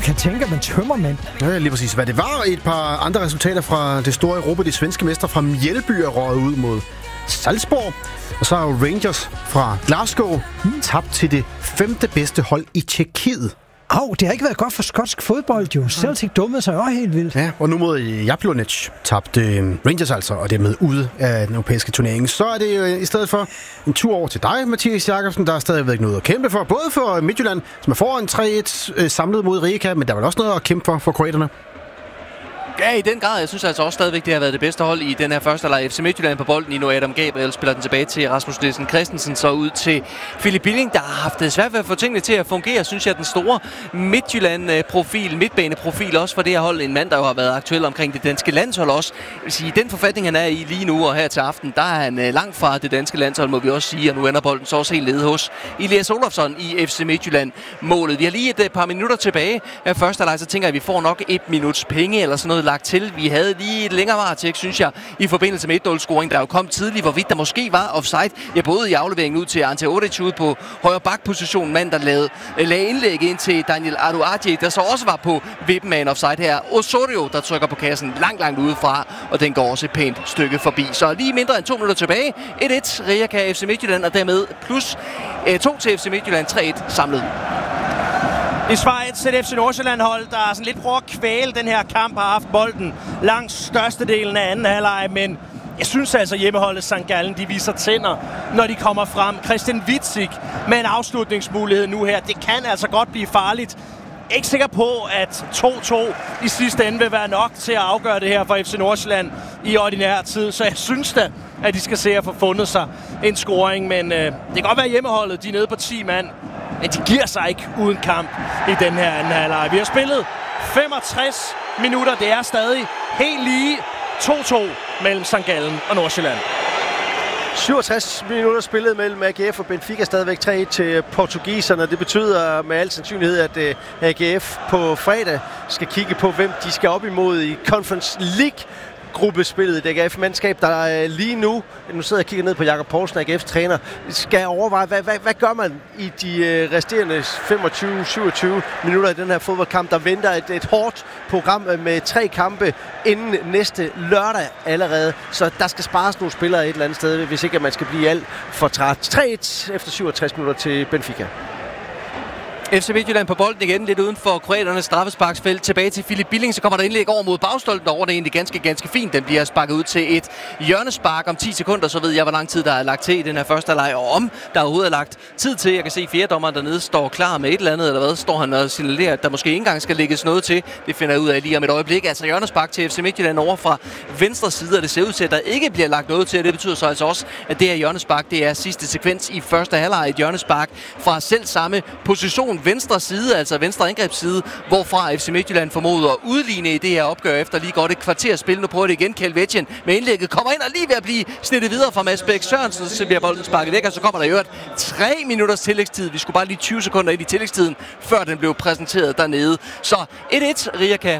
kan tænke, man tømmermænd. Ja, lige præcis. Hvad det var. Et par andre resultater fra det store Europa. De svenske mestre fra Mjällby er røget ud mod Salzburg. Og så er jo Rangers fra Glasgow tabt til det 5. bedste hold i Tjekkiet. Det har ikke været godt for skotsk fodbold, jo. Celtic dummede sig også helt vildt. Ja, og nu mod Jablonec tabte Rangers altså, og det er med ude af den europæiske turnering. Så er det i stedet for en tur over til dig, Mathias Jakobsen. Der er stadigvæk noget at kæmpe for. Både for Midtjylland, som er foran 3-1 samlet mod Rijeka, men der er vel også noget at kæmpe for kroaterne. Ja, i den grad. Jeg synes altså også stadigvæk, det har været det bedste hold i den her første leg. FC Midtjylland på bolden i nu. Adam Gabriel spiller den tilbage til Rasmus Nielsen Christensen, så ud til Philip Billing, der har haft det svært ved at få tingene til at fungere. Synes jeg, den store Midtjylland-profil, midtbaneprofil også for det her hold. En mand, der jo har været aktuel omkring det danske landshold også. Jeg vil sige, den forfatning, han er i lige nu og her til aften, der er han langt fra det danske landshold, må vi også sige. Og nu ender bolden så også helt nede hos Elias Olofsson i FC Midtjylland-målet. Vi har lige et par minutter tilbage af første leg, så tænker jeg, at vi får nok 1 minuts penge eller sådan noget lagt til. Vi havde lige et længere varetægt, synes jeg, i forbindelse med 1-0-scoring, der jo kom tidligt, hvorvidt der måske var offside. Jeg både i afleveringen ud til Ante Ortiz ude på højre bakposition, mand, der lagde indlæg ind til Daniel Aduadje, der så også var på vippen af en offside her. Osorio, der trykker på kassen langt udefra, og den går også et pænt stykke forbi. Så lige mindre end 2 minutter tilbage. 1-1, Rijeka FC Midtjylland, og dermed plus 2 til FC Midtjylland, 3-1 samlet. I Schweiz et FC Nordsjælland-hold, der sådan lidt prøver at kvæle den her kamp, har haft bolden langt størstedelen af anden halvleg, men jeg synes altså, hjemmeholdet St. Gallen, de viser tænder, når de kommer frem. Christian Witzig med en afslutningsmulighed nu her. Det kan altså godt blive farligt. Ikke sikker på, at 2-2 i sidste ende vil være nok til at afgøre det her for FC Nordsjælland i ordinær tid. Så jeg synes da, at de skal se at få fundet sig en scoring. Men det kan godt være hjemmeholdet, de er nede på 10 mand. Men de giver sig ikke uden kamp i den her anden halvleg. Vi har spillet 65 minutter. Det er stadig helt lige 2-2 mellem St. Gallen og Nordsjælland. 67 minutter spillet mellem AGF og Benfica, stadigvæk 3-1 til portugiserne. Det betyder med al sandsynlighed, at AGF på fredag skal kigge på, hvem de skal op imod i Conference League gruppespillet. Det er AGF-mandskab, der lige nu sidder jeg og kigger ned på Jakob Poulsen, AGF's træner, skal overveje, hvad gør man i de resterende 25-27 minutter i den her fodboldkamp. Der venter et hårdt program med 3 kampe inden næste lørdag allerede, så der skal spares nogle spillere et eller andet sted, hvis ikke at man skal blive alt for træt. 3-1 efter 67 minutter til Benfica. FC Midtjylland på bolden igen, lidt uden for kroaternes straffesparksfelt. Tilbage til Philip Billing, så kommer der indlæg over mod bagstolpen over. Det er egentlig ganske fint. Den bliver sparket ud til et hjørnespark om 10 sekunder, så ved jeg, hvor lang tid der er lagt til i den her første leg, og om der overhovedet er lagt tid til. Jeg kan se fjerdommeren dernede står klar med et eller andet, eller hvad? Står han og signalerer, at der måske ikke engang skal lægges noget til. Det finder jeg ud af lige om et øjeblik. Altså hjørnespark til FC Midtjylland over fra venstre side, og det ser ud til, at der ikke bliver lagt noget til. Det betyder så altså også, at det her hjørnespark, det er sidste sekvens i første halvleg. Et hjørnespark fra selv samme position, venstre side, altså venstre angrebsside, hvorfra FC Midtjylland formoder at udligne i det her opgør efter lige godt et kvarter spil. Nu prøver det igen, Kjeld med indlægget kommer ind og lige ved at blive snittet videre fra Mads Bæk Sørensen, så bliver bolden sparket væk, og så kommer der jo 3 minutters tillægstid. Vi skulle bare lige 20 sekunder ind i tillægstiden, før den blev præsenteret dernede. Så 1-1, Rijeka